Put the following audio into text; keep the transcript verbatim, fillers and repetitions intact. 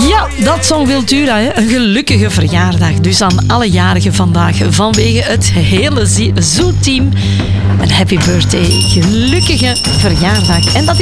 Ja, dat zong Wiltura, hè? Een gelukkige verjaardag. Dus aan alle jarigen vandaag vanwege het hele Zoo-team een happy birthday. Gelukkige verjaardag. En dat